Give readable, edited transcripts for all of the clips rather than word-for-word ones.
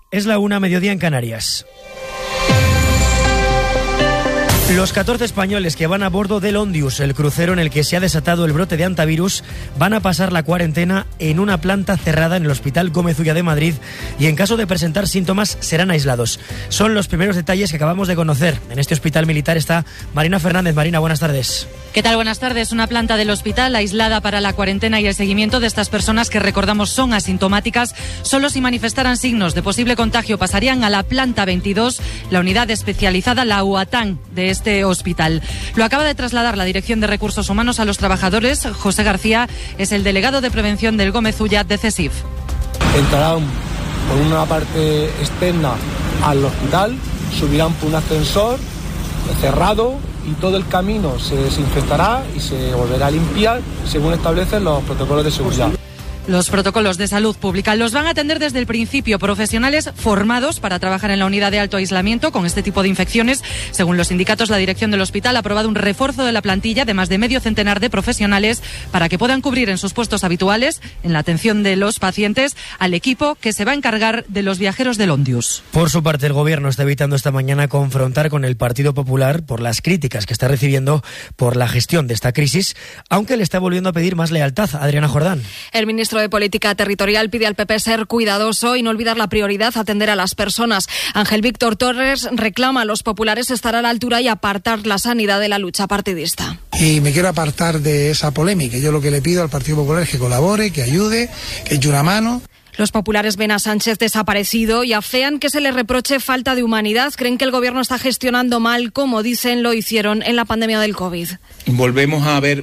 Es la 1:00, mediodía en Canarias. Los 14 españoles que van a bordo del Ondius, el crucero en el que se ha desatado el brote de hantavirus, van a pasar la cuarentena en una planta cerrada en el Hospital Gómez Ulla de Madrid y en caso de presentar síntomas serán aislados. Son los primeros detalles que acabamos de conocer. En este hospital militar está Marina Fernández. Marina, buenas tardes. ¿Qué tal? Buenas tardes. Una planta del hospital aislada para la cuarentena y el seguimiento de estas personas que, recordamos, son asintomáticas. Solo si manifestaran signos de posible contagio pasarían a la planta 22, la unidad especializada, la UATAN de este hospital. Lo acaba de trasladar la Dirección de Recursos Humanos a los trabajadores. José García es el delegado de prevención del Gómez Ulla de CESIF. Entrarán por una parte externa al hospital, subirán por un ascensor cerrado y todo el camino se desinfectará y se volverá a limpiar según establecen los protocolos de seguridad. Los protocolos de salud pública los van a atender desde el principio profesionales formados para trabajar en la unidad de alto aislamiento con este tipo de infecciones. Según los sindicatos, la dirección del hospital ha aprobado un refuerzo de la plantilla de más de medio centenar de profesionales para que puedan cubrir en sus puestos habituales, en la atención de los pacientes, al equipo que se va a encargar de los viajeros del Ondius. Por su parte, el Gobierno está evitando esta mañana confrontar con el Partido Popular por las críticas que está recibiendo por la gestión de esta crisis, aunque le está volviendo a pedir más lealtad. Adriana Jordán. El ministro de Política Territorial pide al PP ser cuidadoso y no olvidar la prioridad, atender a las personas. Ángel Víctor Torres reclama a los populares estar a la altura y apartar la sanidad de la lucha partidista. Y me quiero apartar de esa polémica. Yo lo que le pido al Partido Popular es que colabore, que ayude, que eche una mano. Los populares ven a Sánchez desaparecido y afean que se le reproche falta de humanidad. Creen que el Gobierno está gestionando mal, como dicen lo hicieron en la pandemia del COVID. Volvemos a ver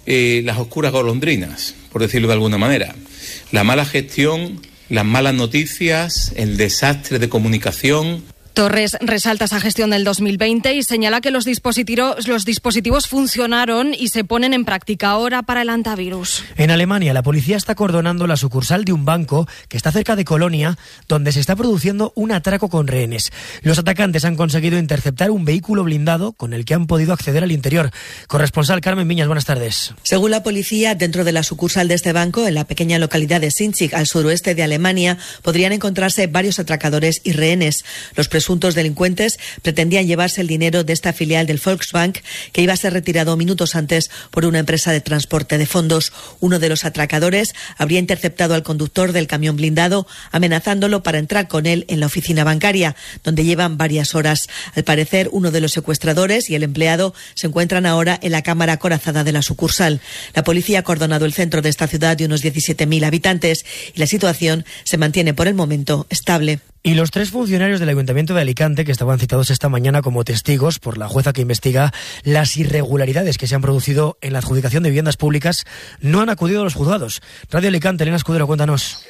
las oscuras golondrinas, por decirlo de alguna manera. La mala gestión, las malas noticias, el desastre de comunicación. Torres resalta esa gestión del 2020 y señala que los dispositivos funcionaron y se ponen en práctica ahora para el hantavirus. En Alemania, la policía está acordonando la sucursal de un banco que está cerca de Colonia, donde se está produciendo un atraco con rehenes. Los atacantes han conseguido interceptar un vehículo blindado con el que han podido acceder al interior. Corresponsal Carmen Viñas, buenas tardes. Según la policía, dentro de la sucursal de este banco, en la pequeña localidad de Sinchig, al suroeste de Alemania, podrían encontrarse varios atracadores y rehenes. Los presuntos delincuentes pretendían llevarse el dinero de esta filial del Volksbank, que iba a ser retirado minutos antes por una empresa de transporte de fondos. Uno de los atracadores habría interceptado al conductor del camión blindado, amenazándolo para entrar con él en la oficina bancaria, donde llevan varias horas. Al parecer, uno de los secuestradores y el empleado se encuentran ahora en la cámara acorazada de la sucursal. La policía ha acordonado el centro de esta ciudad de unos 17.000 habitantes y la situación se mantiene por el momento estable. Y los 3 funcionarios del Ayuntamiento de Alicante, que estaban citados esta mañana como testigos por la jueza que investiga las irregularidades que se han producido en la adjudicación de viviendas públicas, no han acudido a los juzgados. Radio Alicante, Elena Escudero, cuéntanos.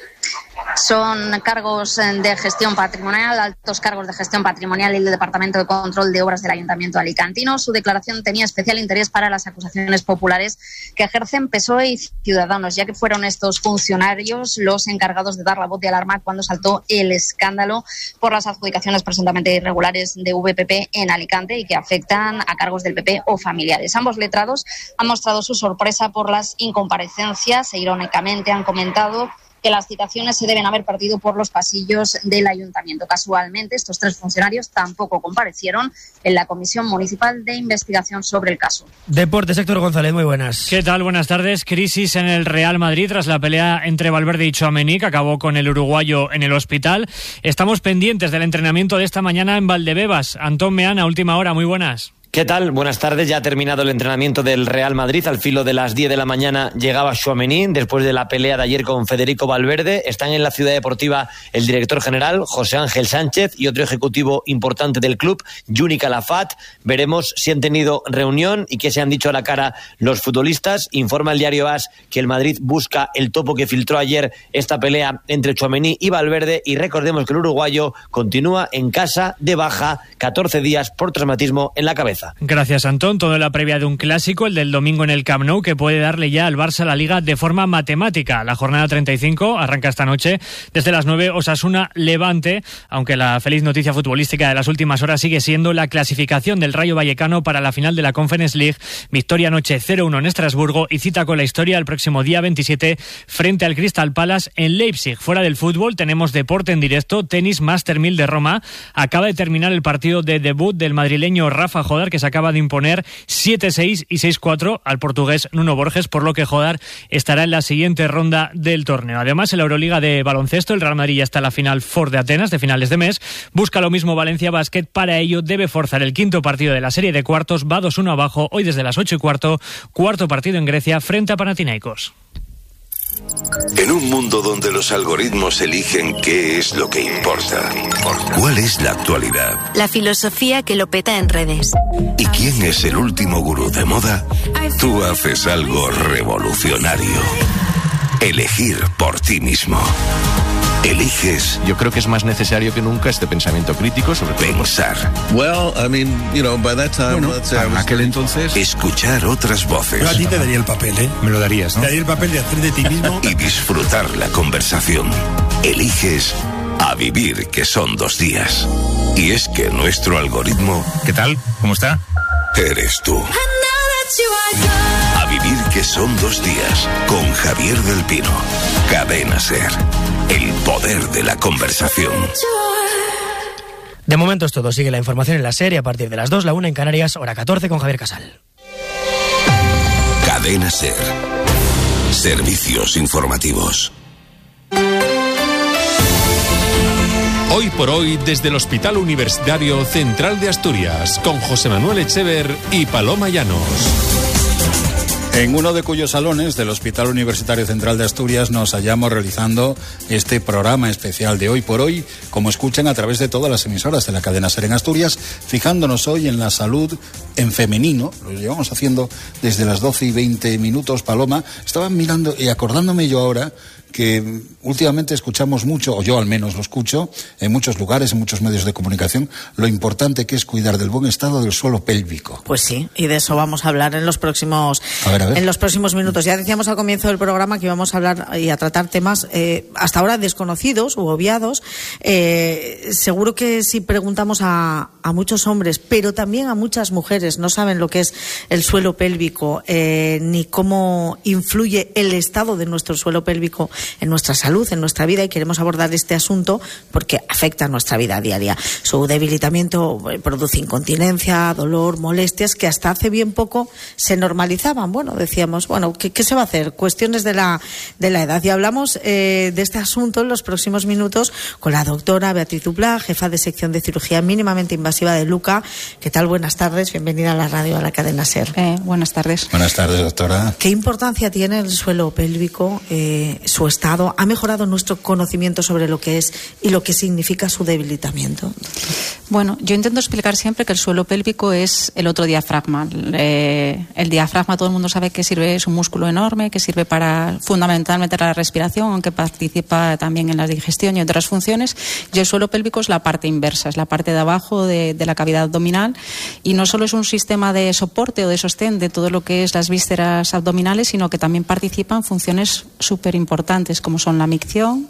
Son cargos de gestión patrimonial, altos cargos de gestión patrimonial y el Departamento de Control de Obras del Ayuntamiento alicantino. Su declaración tenía especial interés para las acusaciones populares que ejercen PSOE y Ciudadanos, ya que fueron estos funcionarios los encargados de dar la voz de alarma cuando saltó el escándalo por las adjudicaciones presuntamente irregulares de VPP en Alicante y que afectan a cargos del PP o familiares. Ambos letrados han mostrado su sorpresa por las incomparecencias e irónicamente han comentado que las citaciones se deben haber perdido por los pasillos del ayuntamiento. Casualmente, estos 3 funcionarios tampoco comparecieron en la Comisión Municipal de Investigación sobre el caso. Deportes, Héctor González, muy buenas. ¿Qué tal? Buenas tardes. Crisis en el Real Madrid tras la pelea entre Valverde y Tchouaméni, que acabó con el uruguayo en el hospital. Estamos pendientes del entrenamiento de esta mañana en Valdebebas. Antón Meana, última hora, muy buenas. ¿Qué tal? Buenas tardes. Ya ha terminado el entrenamiento del Real Madrid. Al filo de las 10 de la mañana llegaba Tchouaméni después de la pelea de ayer con Federico Valverde. Están en la Ciudad Deportiva el director general, José Ángel Sánchez, y otro ejecutivo importante del club, Juni Calafat. Veremos si han tenido reunión y qué se han dicho a la cara los futbolistas. Informa el diario AS que el Madrid busca el topo que filtró ayer esta pelea entre Tchouaméni y Valverde. Y recordemos que el uruguayo continúa en casa de baja, 14 días por traumatismo en la cabeza. Zaragoza. Gracias, Antón. Todo en la previa de un clásico, el del domingo en el Camp Nou, que puede darle ya al Barça la Liga de forma matemática. La jornada 35 arranca esta noche desde las 9, Osasuna-Levante, aunque la feliz noticia futbolística de las últimas horas sigue siendo la clasificación del Rayo Vallecano para la final de la Conference League. Victoria anoche 0-1 en Estrasburgo y cita con la historia el próximo día 27 frente al Crystal Palace en Leipzig. Fuera del fútbol tenemos deporte en directo, tenis Master 1000 de Roma. Acaba de terminar el partido de debut del madrileño Rafa Jodar, que se acaba de imponer 7-6 y 6-4 al portugués Nuno Borges, por lo que Jodar estará en la siguiente ronda del torneo. Además, en la Euroliga de baloncesto, el Real Madrid ya está en la final Ford de Atenas de finales de mes. Busca lo mismo Valencia Basket. Para ello debe forzar el quinto partido de la serie de cuartos. Va 2-1 abajo hoy desde las 8:15. Cuarto partido en Grecia frente a Panathinaikos. En un mundo donde los algoritmos eligen qué es lo que importa, ¿cuál es la actualidad? La filosofía que lo peta en redes. ¿Y quién es el último gurú de moda? Tú haces algo revolucionario. Elegir por ti mismo. Eliges. Yo creo que es más necesario que nunca este pensamiento crítico sobre pensar. Bueno, aquel entonces. Escuchar otras voces. Yo a ti te daría el papel, ¿eh? Me lo darías, ¿no? Te daría el papel de hacer de ti mismo. Y disfrutar la conversación. Eliges a vivir, que son 2 días. Y es que nuestro algoritmo... ¿Qué tal? ¿Cómo está? Eres tú. A vivir, que son 2 días. Con Javier del Pino. Cadena SER. El poder de la conversación. De momento es todo. Sigue la información en la serie a partir de las 2, la 1 en Canarias, hora 14 con Javier Casal. Cadena SER. Servicios informativos. Hoy por hoy, desde el Hospital Universitario Central de Asturias, con José Manuel Echever y Paloma Llanos. En uno de cuyos salones del Hospital Universitario Central de Asturias nos hallamos realizando este programa especial de Hoy por Hoy, como escuchan a través de todas las emisoras de la cadena SER en Asturias, fijándonos hoy en la salud en femenino. Lo llevamos haciendo desde las 12:20, Paloma. Estaba mirando y acordándome yo ahora que últimamente escuchamos mucho, o yo al menos lo escucho, en muchos lugares, en muchos medios de comunicación, lo importante que es cuidar del buen estado del suelo pélvico. Pues sí, y de eso vamos a hablar en los próximos en los próximos minutos. Ya decíamos al comienzo del programa que íbamos a hablar y a tratar temas hasta ahora desconocidos u obviados. Seguro que si preguntamos a muchos hombres, pero también a muchas mujeres, no saben lo que es el suelo pélvico, ni cómo influye el estado de nuestro suelo pélvico en nuestra salud, en nuestra vida, y queremos abordar este asunto porque afecta a nuestra vida diaria. Su debilitamiento produce incontinencia, dolor, molestias que hasta hace bien poco se normalizaban. Bueno, decíamos, ¿qué se va a hacer? Cuestiones de la edad. Y hablamos de este asunto en los próximos minutos con la doctora Beatriz Duplá, jefa de sección de cirugía mínimamente invasiva de Luca. ¿Qué tal? Buenas tardes, bienvenida a la radio, a la cadena SER. Buenas tardes. Buenas tardes, doctora. ¿Qué importancia tiene el suelo pélvico, su estado? ¿Ha mejorado nuestro conocimiento sobre lo que es y lo que significa su debilitamiento? Bueno, yo intento explicar siempre que el suelo pélvico es el otro diafragma. El diafragma, todo el mundo sabe que sirve, es un músculo enorme que sirve para fundamentalmente la respiración, aunque participa también en la digestión y otras funciones. Y el suelo pélvico es la parte inversa, es la parte de abajo de la cavidad abdominal, y no solo es un sistema de soporte o de sostén de todo lo que es las vísceras abdominales, sino que también participa en funciones súper importantes como son la micción,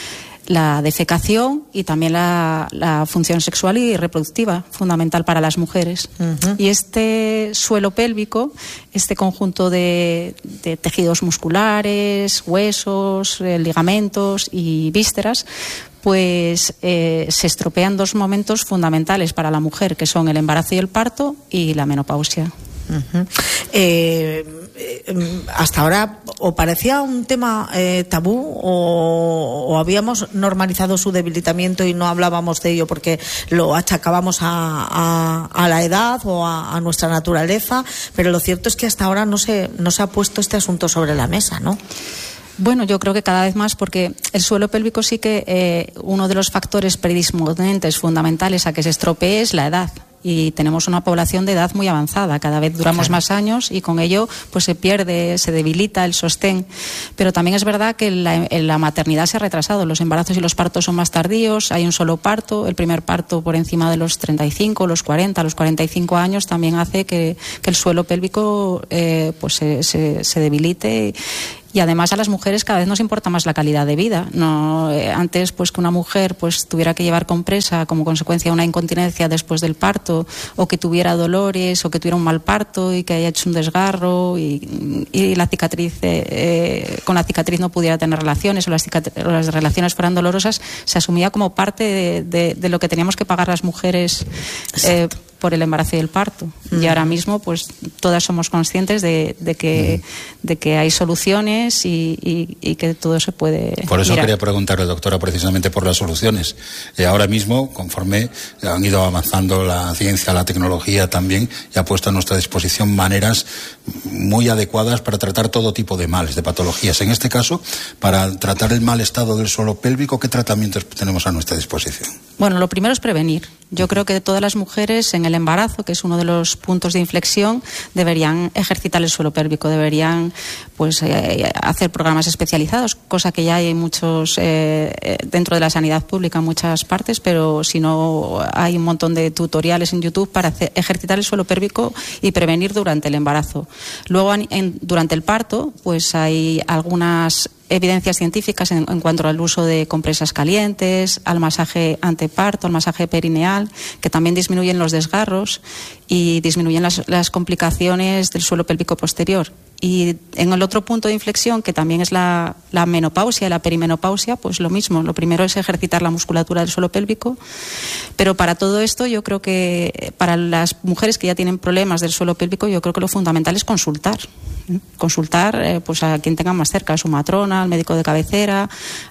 la defecación y también la función sexual y reproductiva, fundamental para las mujeres. Uh-huh. Y este suelo pélvico, este conjunto de tejidos musculares, huesos, ligamentos y vísceras, pues se estropean 2 momentos fundamentales para la mujer, que son el embarazo y el parto y la menopausia. Uh-huh. Hasta ahora o parecía un tema tabú o habíamos normalizado su debilitamiento y no hablábamos de ello porque lo achacábamos a la edad o a nuestra naturaleza, pero lo cierto es que hasta ahora no se ha puesto este asunto sobre la mesa, ¿no? Bueno, yo creo que cada vez más, porque el suelo pélvico sí que uno de los factores predisponentes fundamentales a que se estropee es la edad. y tenemos una población de edad muy avanzada. Cada vez duramos más años y con ello pues se pierde, se debilita el sostén. Pero también es verdad que la maternidad se ha retrasado. Los embarazos y los partos son más tardíos, hay un solo parto. El primer parto por encima de los 35, los 40, los 45 años también hace que el suelo pélvico pues se debilite. Y además a las mujeres cada vez nos importa más la calidad de vida. No, antes pues que una mujer pues tuviera que llevar compresa como consecuencia de una incontinencia después del parto, o que tuviera dolores, o que tuviera un mal parto y que haya hecho un desgarro y la cicatriz con la cicatriz no pudiera tener relaciones, o las relaciones fueran dolorosas, se asumía como parte de lo que teníamos que pagar las mujeres por el embarazo y el parto. Y ahora mismo pues todas somos conscientes de que hay soluciones y que todo se puede Por eso mirar. quería preguntarle, doctora, precisamente por las soluciones. Ahora mismo, conforme han ido avanzando la ciencia, la tecnología también, y ha puesto a nuestra disposición maneras muy adecuadas para tratar todo tipo de males, de patologías. En este caso, para tratar el mal estado del suelo pélvico, ¿qué tratamientos tenemos a nuestra disposición? Bueno, lo primero es prevenir. Yo creo que todas las mujeres en el embarazo, que es uno de los puntos de inflexión, deberían ejercitar el suelo pélvico, deberían pues hacer programas especializados, cosa que ya hay muchos dentro de la sanidad pública en muchas partes, pero si no hay un montón de tutoriales en YouTube para ejercitar el suelo pélvico y prevenir durante el embarazo. Luego, durante el parto, pues hay algunas evidencias científicas en cuanto al uso de compresas calientes, al masaje anteparto, al masaje perineal, que también disminuyen los desgarros y disminuyen las complicaciones del suelo pélvico posterior. Y en el otro punto de inflexión, que también es la menopausia, la perimenopausia, pues lo mismo. Lo primero es ejercitar la musculatura del suelo pélvico, pero para todo esto yo creo que para las mujeres que ya tienen problemas del suelo pélvico, yo creo que lo fundamental es consultar. Consultar pues a quien tenga más cerca, a su matrona, al médico de cabecera,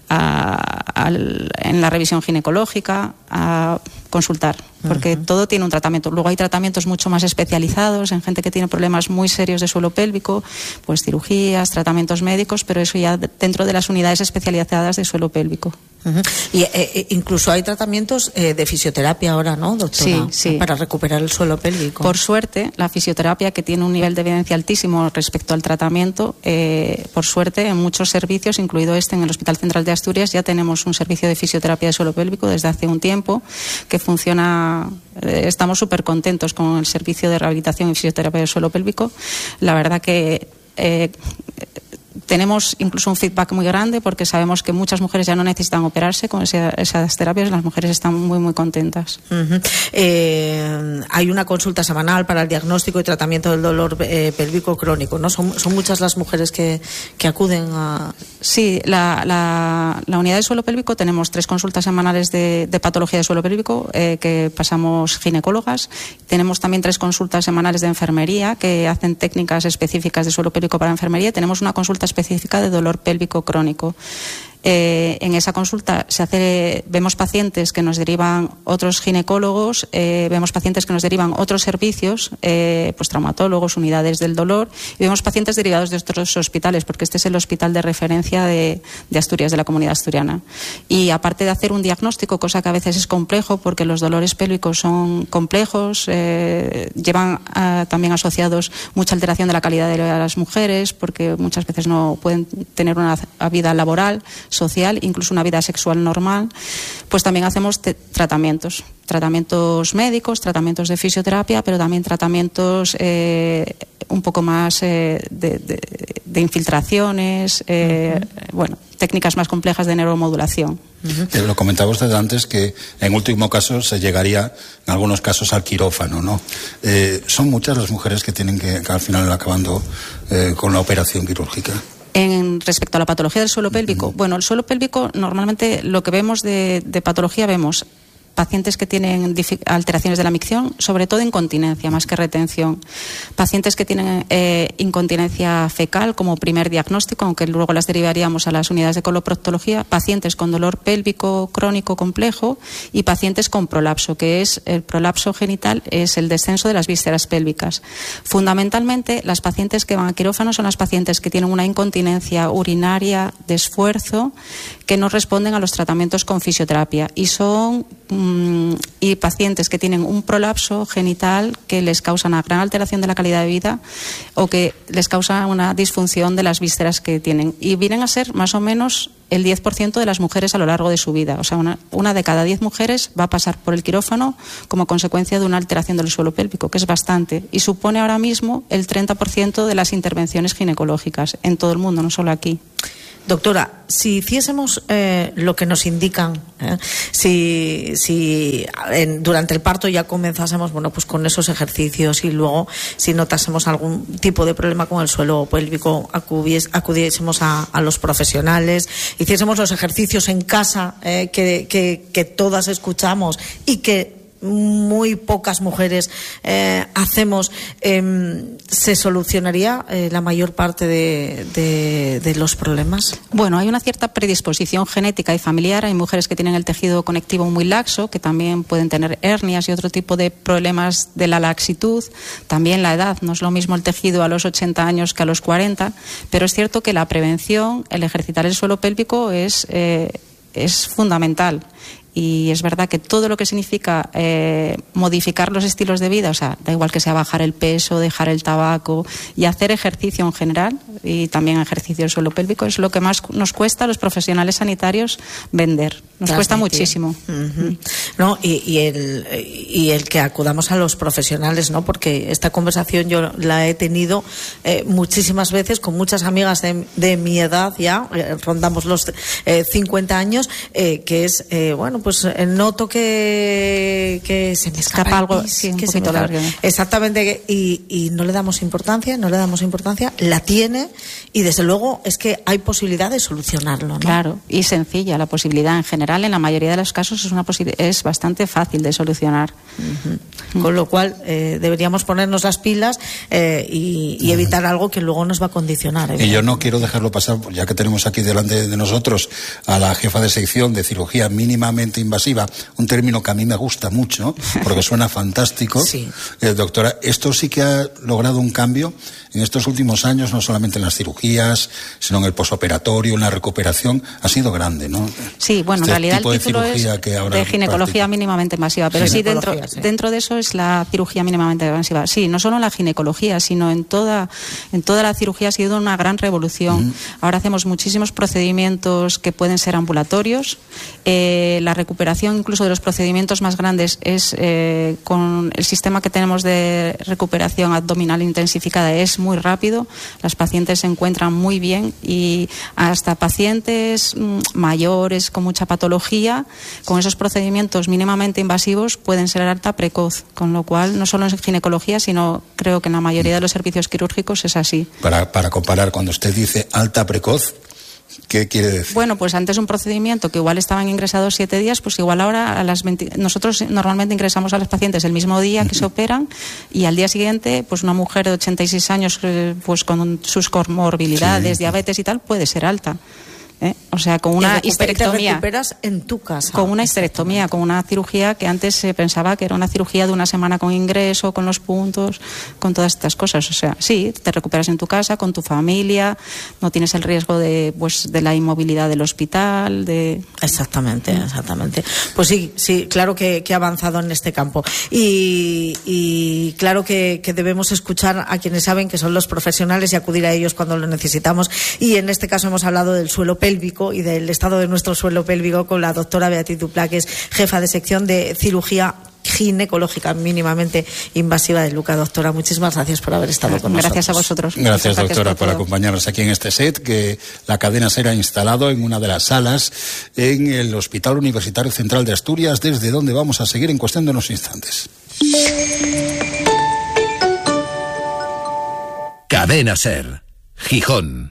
en la revisión ginecológica, a consultar, porque todo tiene un tratamiento. Luego hay tratamientos mucho más especializados en gente que tiene problemas muy serios de suelo pélvico, pues cirugías, tratamientos médicos, pero eso ya dentro de las unidades especializadas de suelo pélvico. Y incluso hay tratamientos de fisioterapia ahora, ¿no, doctora? Sí. Para recuperar el suelo pélvico. Por suerte, la fisioterapia, que tiene un nivel de evidencia altísimo respecto al tratamiento, por suerte, en muchos servicios, incluido en el Hospital Central de Asturias, ya tenemos un servicio de fisioterapia de suelo pélvico desde hace un tiempo, que funciona. Estamos súper contentos con el servicio de rehabilitación y fisioterapia de suelo pélvico. La verdad que tenemos incluso un feedback muy grande, porque sabemos que muchas mujeres ya no necesitan operarse con esas terapias. Las mujeres están muy, muy contentas. Hay una consulta semanal para el diagnóstico y tratamiento del dolor pélvico crónico, ¿no? Son muchas las mujeres que acuden a... Sí, la unidad de suelo pélvico tenemos 3 consultas semanales de patología de suelo pélvico que pasamos ginecólogas. Tenemos también 3 consultas semanales de enfermería que hacen técnicas específicas de suelo pélvico para enfermería. Tenemos una consulta específica de dolor pélvico crónico. En esa consulta vemos pacientes que nos derivan otros ginecólogos, vemos pacientes que nos derivan otros servicios, pues traumatólogos, unidades del dolor, y vemos pacientes derivados de otros hospitales, porque este es el hospital de referencia de Asturias, de la Comunidad Asturiana. Y aparte de hacer un diagnóstico, cosa que a veces es complejo, porque los dolores pélvicos son complejos, llevan también asociados mucha alteración de la calidad de vida de las mujeres, porque muchas veces no pueden tener una vida laboral, social, incluso una vida sexual normal, pues también hacemos tratamientos médicos, tratamientos de fisioterapia, pero también tratamientos un poco más de infiltraciones, técnicas más complejas de neuromodulación. Lo comentaba usted antes, que en último caso se llegaría en algunos casos al quirófano, ¿no? Son muchas las mujeres que tienen que al final acabando con la operación quirúrgica. Respecto a la patología del suelo pélvico, bueno, el suelo pélvico normalmente lo que vemos de patología, vemos pacientes que tienen alteraciones de la micción, sobre todo incontinencia más que retención. Pacientes que tienen incontinencia fecal como primer diagnóstico, aunque luego las derivaríamos a las unidades de coloproctología. Pacientes con dolor pélvico crónico complejo y pacientes con prolapso, que es el prolapso genital, es el descenso de las vísceras pélvicas. Fundamentalmente, las pacientes que van a quirófano son las pacientes que tienen una incontinencia urinaria de esfuerzo, que no responden a los tratamientos con fisioterapia, y son y pacientes que tienen un prolapso genital que les causa una gran alteración de la calidad de vida o que les causa una disfunción de las vísceras que tienen. Y vienen a ser más o menos el 10% de las mujeres a lo largo de su vida. O sea, una de cada 10 mujeres va a pasar por el quirófano como consecuencia de una alteración del suelo pélvico, que es bastante. Y supone ahora mismo el 30% de las intervenciones ginecológicas en todo el mundo, no solo aquí. Doctora, si hiciésemos lo que nos indican, durante el parto ya comenzásemos, bueno, pues con esos ejercicios, y luego si notásemos algún tipo de problema con el suelo pélvico, acudiésemos a los profesionales, hiciésemos los ejercicios en casa que todas escuchamos y que muy pocas mujeres hacemos, ¿se solucionaría la mayor parte de los problemas? Bueno, hay una cierta predisposición genética y familiar. Hay mujeres que tienen el tejido conectivo muy laxo, que también pueden tener hernias y otro tipo de problemas de la laxitud. También la edad, no es lo mismo el tejido a los 80 años que a los 40, pero es cierto que la prevención, el ejercitar el suelo pélvico es fundamental. Y es verdad que todo lo que significa modificar los estilos de vida, o sea, da igual que sea bajar el peso, dejar el tabaco y hacer ejercicio en general, y también ejercicio del suelo pélvico, es lo que más nos cuesta a los profesionales sanitarios vender. Nos cuesta muchísimo. Uh-huh. ¿No? Y el que acudamos a los profesionales, ¿no? Porque esta conversación yo la he tenido muchísimas veces con muchas amigas de mi edad, ya rondamos los 50 años, que es, bueno, pues noto que se me escapa algo, sí, un poquito largo. Exactamente, y no le damos importancia, la tiene, y desde luego es que hay posibilidad de solucionarlo, ¿no? Claro, y sencilla la posibilidad. En general, en la mayoría de los casos es bastante fácil de solucionar. Uh-huh. Con lo cual deberíamos ponernos las pilas y evitar algo que luego nos va a condicionar. Y yo no quiero dejarlo pasar, ya que tenemos aquí delante de nosotros a la jefa de sección de cirugía mínimamente invasiva, un término que a mí me gusta mucho porque suena fantástico. Sí. Doctora, esto sí que ha logrado un cambio en estos últimos años, no solamente en las cirugías, sino en el posoperatorio, en la recuperación, ha sido grande, ¿no? Sí, bueno, en realidad el título es de ginecología mínimamente invasiva, pero sí dentro de eso es la cirugía mínimamente invasiva. Sí, no solo en la ginecología, sino en toda la cirugía ha sido una gran revolución. Uh-huh. Ahora hacemos muchísimos procedimientos que pueden ser ambulatorios. La recuperación incluso de los procedimientos más grandes es con el sistema que tenemos de recuperación abdominal intensificada, es muy rápido, las pacientes se encuentran muy bien, y hasta pacientes mayores con mucha patología, con esos procedimientos mínimamente invasivos pueden ser alta precoz, con lo cual no solo en ginecología, sino creo que en la mayoría de los servicios quirúrgicos es así. Para comparar, cuando usted dice alta precoz, ¿qué quiere decir? Bueno, pues antes un procedimiento que igual estaban ingresados 7 días, pues igual ahora a las 20... Nosotros normalmente ingresamos a los pacientes el mismo día que se operan, y al día siguiente, pues una mujer de 86 años, pues con sus comorbilidades, diabetes y tal, puede ser alta. O sea, con una histerectomía. Te recuperas en tu casa. Con una histerectomía, con una cirugía que antes se pensaba que era una cirugía de una semana con ingreso, con los puntos, con todas estas cosas. O sea, sí, te recuperas en tu casa, con tu familia, no tienes el riesgo de la inmovilidad del hospital. Exactamente. Pues sí, claro que ha avanzado en este campo. Y claro que debemos escuchar a quienes saben, que son los profesionales, y acudir a ellos cuando lo necesitamos. Y en este caso hemos hablado del suelo pélvico y del estado de nuestro suelo pélvico con la doctora Beatriz Duplá, que es jefa de sección de cirugía ginecológica mínimamente invasiva de Luca. Doctora, muchísimas gracias por haber estado con nosotros. Gracias a vosotros. Gracias, doctora, por acompañarnos aquí en este set que la cadena SER ha instalado en una de las salas en el Hospital Universitario Central de Asturias, desde donde vamos a seguir en cuestión de unos instantes. Cadena SER, Gijón.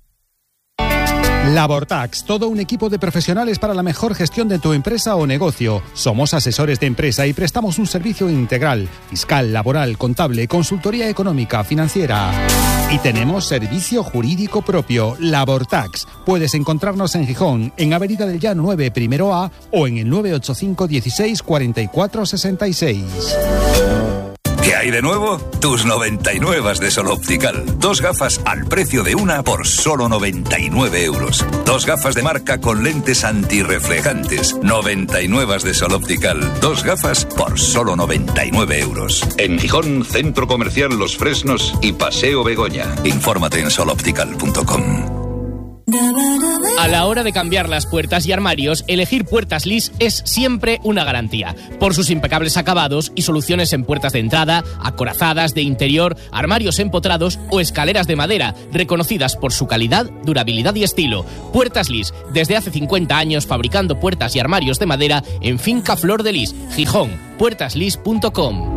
Labortax, todo un equipo de profesionales para la mejor gestión de tu empresa o negocio. Somos asesores de empresa y prestamos un servicio integral, fiscal, laboral, contable, consultoría económica, financiera. Y tenemos servicio jurídico propio, Labortax. Puedes encontrarnos en Gijón, en Avenida del Llano 9, primero A, o en el 985 16 44 66. Que ¿Qué hay de nuevo? Tus 99 de Sol Optical. 2 gafas al precio de una por solo 99 euros. 2 gafas de marca con lentes antirreflejantes. 99 de Sol Optical. 2 gafas por solo 99 euros. En Gijón, Centro Comercial Los Fresnos y Paseo Begoña. Infórmate en soloptical.com. A la hora de cambiar las puertas y armarios, elegir Puertas Lis es siempre una garantía. Por sus impecables acabados y soluciones en puertas de entrada, acorazadas, de interior, armarios empotrados o escaleras de madera, reconocidas por su calidad, durabilidad y estilo. Puertas Lis, desde hace 50 años fabricando puertas y armarios de madera en Finca Flor de Lis, Gijón, puertaslis.com.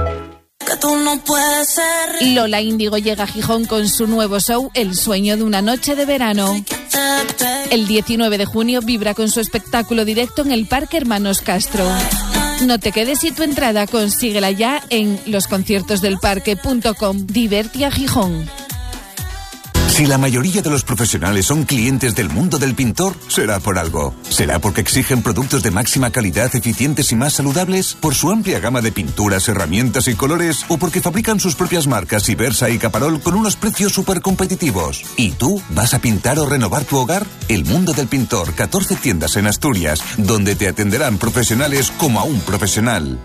Lola Índigo llega a Gijón con su nuevo show El sueño de una noche de verano. El 19 de junio vibra con su espectáculo directo en el Parque Hermanos Castro. No te quedes y tu entrada consíguela ya en losconciertosdelparque.com. Divertia Gijón. Si la mayoría de los profesionales son clientes del mundo del pintor, será por algo. ¿Será porque exigen productos de máxima calidad, eficientes y más saludables? ¿Por su amplia gama de pinturas, herramientas y colores? ¿O porque fabrican sus propias marcas Ibersa y Caparol con unos precios súper competitivos? ¿Y tú vas a pintar o renovar tu hogar? El mundo del pintor, 14 tiendas en Asturias, donde te atenderán profesionales como a un profesional.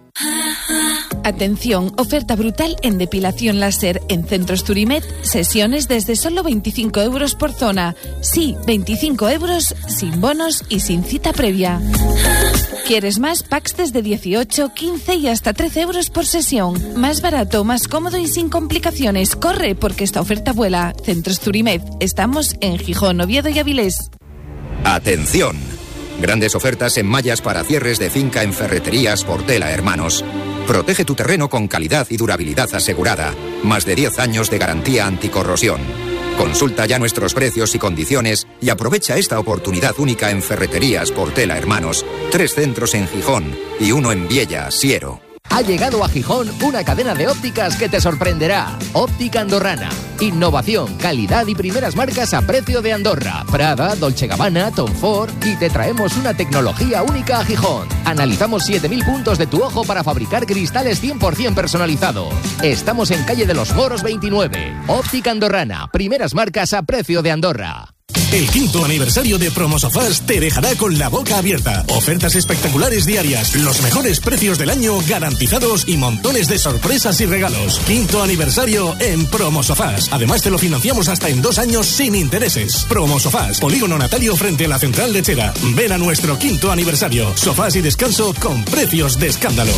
Atención, oferta brutal en depilación láser en Centros Turimet, sesiones desde solo 25 euros por zona. Sí, 25 euros, sin bonos y sin cita previa. ¿Quieres más? Packs desde 18, 15 y hasta 13 euros por sesión. Más barato, más cómodo y sin complicaciones. Corre, porque esta oferta vuela. Centros Turimet, estamos en Gijón, Oviedo y Avilés. Atención, grandes ofertas en mallas para cierres de finca en Ferreterías Portela Hermanos. Protege tu terreno con calidad y durabilidad asegurada. Más de 10 años de garantía anticorrosión. Consulta ya nuestros precios y condiciones y aprovecha esta oportunidad única en Ferreterías Portela Hermanos. 3 centros en Gijón y 1 en Viella, Siero. Ha llegado a Gijón una cadena de ópticas que te sorprenderá. Óptica Andorrana. Innovación, calidad y primeras marcas a precio de Andorra. Prada, Dolce Gabbana, Tom Ford y te traemos una tecnología única a Gijón. Analizamos 7.000 puntos de tu ojo para fabricar cristales 100% personalizados. Estamos en calle de los Moros 29. Óptica Andorrana. Primeras marcas a precio de Andorra. El 5º aniversario de Promosofás te dejará con la boca abierta. Ofertas espectaculares diarias, los mejores precios del año garantizados y montones de sorpresas y regalos. 5º aniversario en Promosofás. Además te lo financiamos hasta en 2 años sin intereses. Promosofás, Polígono Natalio frente a la Central Lechera. Ven a nuestro 5º aniversario. Sofás y descanso con precios de escándalo.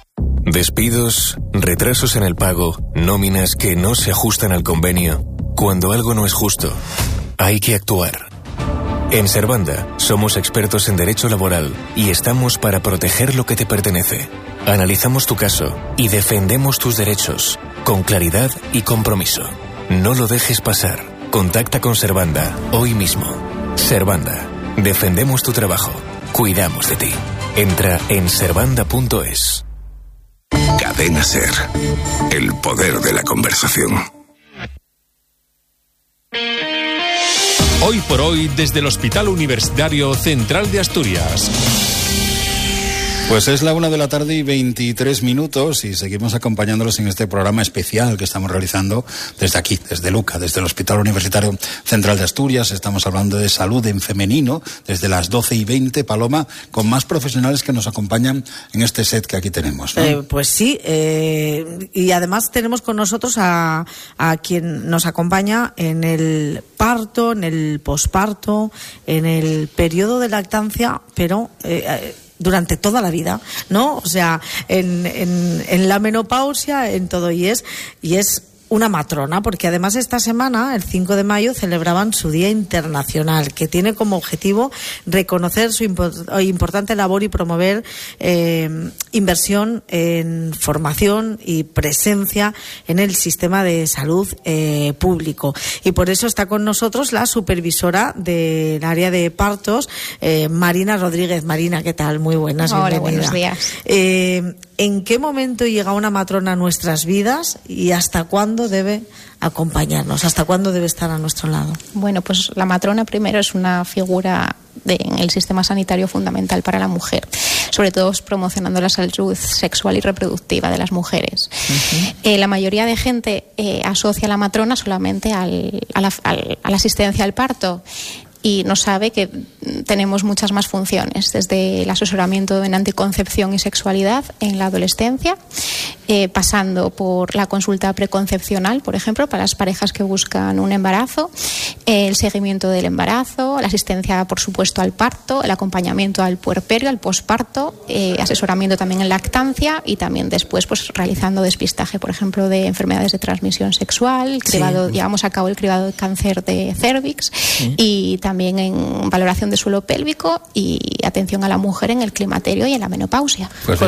Despidos, retrasos en el pago, nóminas que no se ajustan al convenio. Cuando algo no es justo, hay que actuar. En Servanda somos expertos en derecho laboral y estamos para proteger lo que te pertenece. Analizamos tu caso y defendemos tus derechos con claridad y compromiso. No lo dejes pasar. Contacta con Servanda hoy mismo. Servanda. Defendemos tu trabajo. Cuidamos de ti. Entra en servanda.es. Cadena SER. El poder de la conversación. Hoy por hoy, desde el Hospital Universitario Central de Asturias. Pues es la 1 de la tarde y 23 minutos y seguimos acompañándolos en este programa especial que estamos realizando desde aquí, desde Luca, desde el Hospital Universitario Central de Asturias. Estamos hablando de salud en femenino desde las 12:20, Paloma, con más profesionales que nos acompañan en este set que aquí tenemos, ¿no? Pues sí, y además tenemos con nosotros a quien nos acompaña en el parto, en el posparto, en el periodo de lactancia, pero durante toda la vida, ¿no? O sea, en la menopausia, en todo, y es una matrona, porque además esta semana, el 5 de mayo, celebraban su Día Internacional, que tiene como objetivo reconocer su importante labor y promover inversión en formación y presencia en el sistema de salud público. Y por eso está con nosotros la supervisora del área de partos, Marina Rodríguez. Marina, ¿qué tal? Muy buenas, Hola, bienvenida. buenos días. ¿En qué momento llega una matrona a nuestras vidas y hasta cuándo debe acompañarnos? ¿Hasta cuándo debe estar a nuestro lado? Bueno, pues la matrona primero es una figura en el sistema sanitario fundamental para la mujer. sobre todo promocionando la salud sexual y reproductiva de las mujeres. La mayoría de gente asocia a la matrona solamente a la asistencia al parto, y no sabe que tenemos muchas más funciones, desde el asesoramiento en anticoncepción y sexualidad en la adolescencia, pasando por la consulta preconcepcional, por ejemplo, para las parejas que buscan un embarazo, el seguimiento del embarazo, la asistencia, por supuesto, al parto, el acompañamiento al puerperio, al posparto, asesoramiento también en lactancia, y también después pues realizando despistaje, por ejemplo, de enfermedades de transmisión sexual, llevamos a cabo el cribado de cáncer de cérvix, y también en valoración de suelo pélvico y atención a la mujer en el climaterio y en la menopausia. Pues